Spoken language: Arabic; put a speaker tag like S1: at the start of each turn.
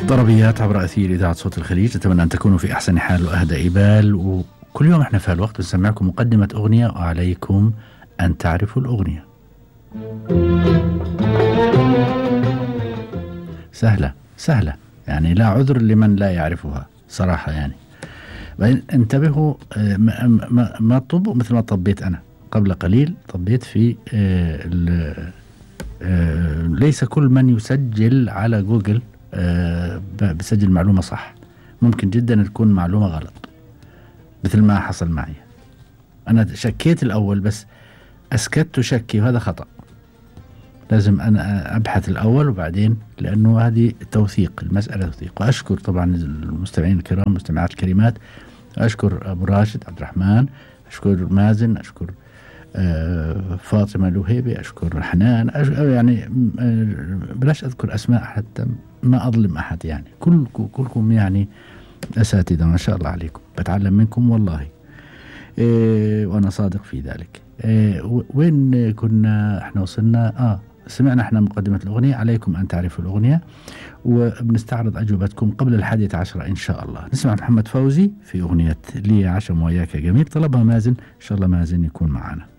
S1: ضربيات عبر أثير إذاعة صوت الخليج. أتمنى أن تكونوا في أحسن حال وأهدى بال، وكل يوم إحنا في هالوقت بنسمعكم مقدمة أغنية وعليكم أن تعرفوا الأغنية. سهلة سهلة، يعني لا عذر لمن لا يعرفها صراحة. يعني بعدين انتبهوا، ما تطبوا مثل ما طبيت أنا قبل قليل. طبيت في ليس كل من يسجل على جوجل بسجل معلومة صح. ممكن جدا تكون معلومة غلط، مثل ما حصل معي. أنا شكيت الأول بس أسكت شكي، وهذا خطأ. لازم أنا أبحث الأول وبعدين، لأنه هذه توثيق، المسألة توثيق. وأشكر طبعا المستمعين الكرام، المستمعات الكريمات. أشكر أبو راشد عبد الرحمن، أشكر مازن، أشكر فاطمة الوهيبي، أشكر حنان، يعني بلاش أذكر أسماء حتى ما أظلم أحد. يعني كلكم يعني أساتذة ما شاء الله عليكم، بتعلم منكم والله، وأنا صادق في ذلك. وين كنا احنا وصلنا؟ سمعنا احنا مقدمة الأغنية، عليكم أن تعرفوا الأغنية، وبنستعرض أجوبتكم قبل 11 إن شاء الله. نسمع محمد فوزي في أغنية لي عشم وياك جميل، طلبها مازن. إن شاء الله مازن يكون معنا.